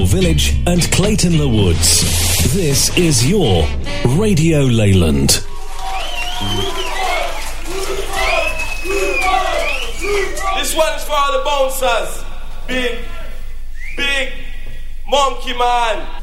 Village and Clayton Le Woods. This is your Radio Leyland. This one is for all the bouncers. Big Monkey Man.